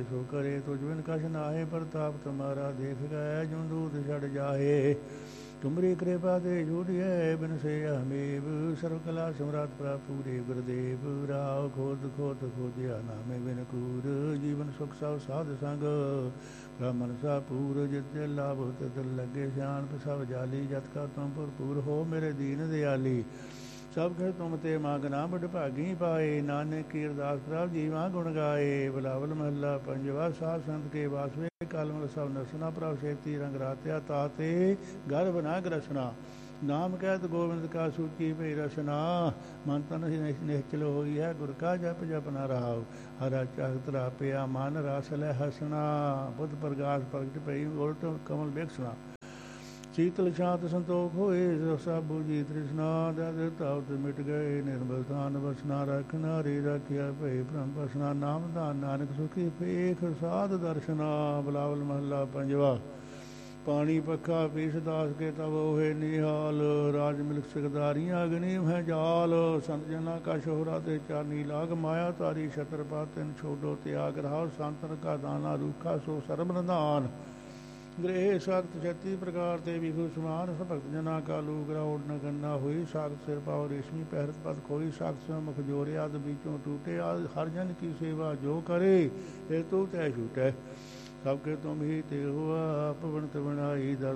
सो करे तुझ बिन कछ नाहे प्रताप तुम्हारा देख गए जो दूत छड़ जाहे तुमरी कृपा ते झूठिए बिन से हमेव सर्व कला सम्राट प्रभु पूरे गुरुदेव राव खोद खोद खोदिया नामे बिन कूर जीवन सुख सब साध संग ब्राह्मण सा पूर जित लाभ तित लगे श्यान सब जाली जत का तुम भरपूर हो मेरे दीन दयाली सब कह तुम ते मांगना बड़ भागी पाए नानक की अरदास प्रभ जीवा गुण गाए बिलावल महला पंजवा साध संत के वासवे कालमल सब नसना प्रभ सेती रंग रात्या ताते गर्भ ना ग्रसना नाम कहत गोविंद का सूची पे रसना मन तन निश्चल होई है गुर का जप जप न रहाओ हरा चाहत रापिया मन रस लै हसना बुद्ध प्रकाश प्रगट पई उलट कमल बेखसना शीतल शांत संतोख होए सब बूझी तृष्णा दद तावत मिट गए निर्मल स्थान बसना रखना रे रखिया भय ब्रह्म बसना नाम दान नानक सुखी पेख साध दर्शना बिलावल महला पंजवा पानी पखा पीस दास के तब होए निहाल राज मिल्क सिकदारियां अग्नि है जाल संत जना का शोहरा ते चानी लाग माया तारी छत्रपा तिन छोड़ो त्याग रहा संतन का दाना रूखा सो सर्वनदान गृह सख्त छत्ती प्रकार ते विभु समान भक्त जना का लूगरा ओढ़ गन्ना हुई साख्त सिर पाव रेशमी पहरत पद खोई साख्त मुख जोरे आदि बीचों टूटे आदि हर जन की सेवा जो करे हे तू तय छूटे सबके तुम ही ते हुआ पवन बनाई दर